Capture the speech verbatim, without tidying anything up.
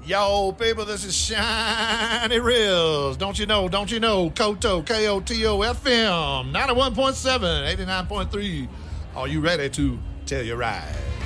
Yo, people, this is Shiny Rills. Don't you know, don't you know, Koto, K O T O F M, ninety-one point seven, eighty-nine point three. Are you ready to tell your ride?